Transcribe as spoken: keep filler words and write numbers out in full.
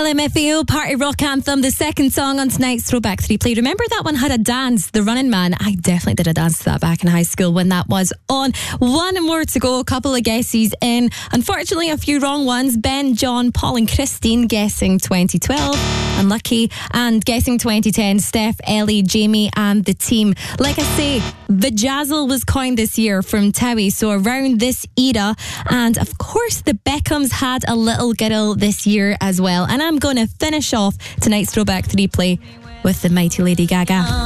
L M F A O Party Rock Anthem, the second song on tonight's Throwback three Play. Remember that one had a dance, The Running Man? I definitely did a dance to that back in high school when that was on. One more to go, a couple of guesses in. Unfortunately, a few wrong ones. Ben, John, Paul and Christine guessing twenty twelve. Unlucky. And guessing twenty ten, Steph, Ellie, Jamie and the team. Like I say, the Jazzle was coined this year from Towie, so around this era. And of course, the Beckhams had a little girl this year as well. And I'm going to finish off tonight's Throwback three Play with the mighty Lady Gaga.